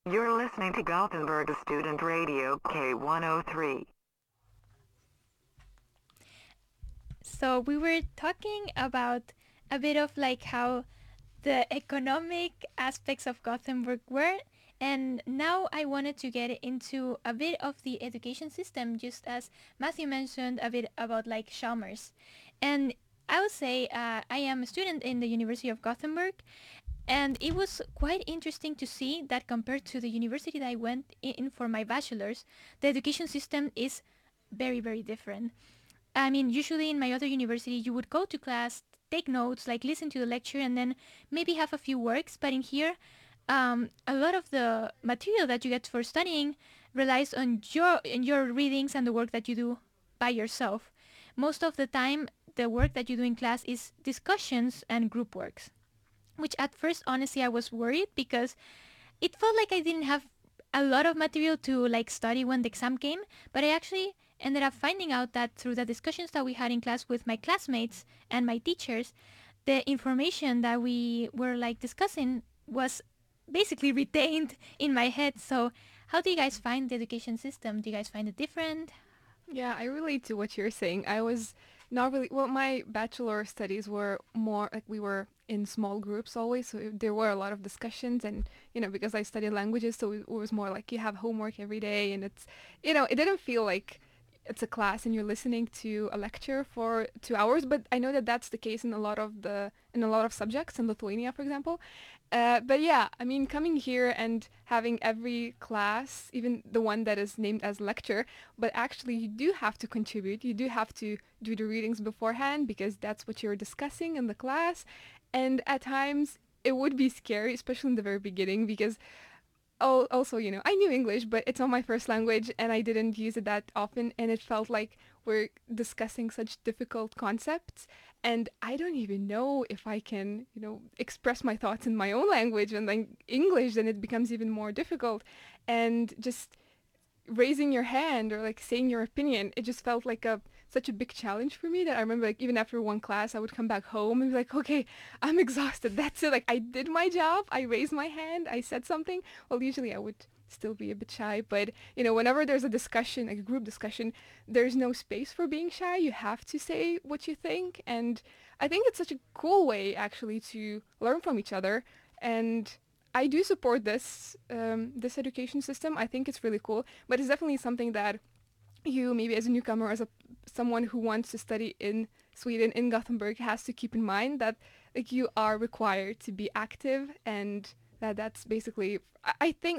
You're listening to Gothenburg Student Radio K103. So we were talking about a bit of like how the economic aspects of Gothenburg were, and now I wanted to get into a bit of the education system, just as Matthew mentioned a bit about like Chalmers. And I would say I am a student in the University of Gothenburg, and it was quite interesting to see that compared to the university that I went in for my bachelor's, the education system is very, very different. I mean, usually in my other university, you would go to class, take notes, like listen to the lecture, and then maybe have a few works. But in here, a lot of the material that you get for studying relies on your readings and the work that you do by yourself. Most of the time, the work that you do in class is discussions and group works, which at first, honestly, I was worried because it felt like I didn't have a lot of material to like study when the exam came, but I actually ended up finding out that through the discussions that we had in class with my classmates and my teachers, the information that we were like discussing was basically retained in my head. So, how do you guys find the education system? Do you guys find it different? Yeah, I relate to what you're saying. I was not really, well, my bachelor studies were more like we were in small groups always, so there were a lot of discussions and, because I studied languages, so it was more like you have homework every day and it didn't feel like it's a class and you're listening to a lecture for 2 hours, but I know that that's the case in a lot of subjects in Lithuania, for example. But yeah, I mean, coming here and having every class, even the one that is named as lecture, but actually you do have to contribute. You do have to do the readings beforehand because that's what you're discussing in the class. And at times it would be scary, especially in the very beginning, because also, I knew English, but it's not my first language and I didn't use it that often. And it felt like we're discussing such difficult concepts. And I don't even know if I can, express my thoughts in my own language and then English, then it becomes even more difficult. And just raising your hand or like saying your opinion, it just felt like a such a big challenge for me that I remember like even after one class I would come back home and be like, okay, I'm exhausted, that's it, like I did my job, I raised my hand, I said something. Well, usually I would still be a bit shy, but whenever there's a discussion, like a group discussion, there's no space for being shy. You have to say what you think, and I think it's such a cool way actually to learn from each other. And I do support this education system. I think it's really cool, but it's definitely something that you, maybe as a newcomer, as a someone who wants to study in Sweden, in Gothenburg, has to keep in mind that like you are required to be active, and that's basically, I think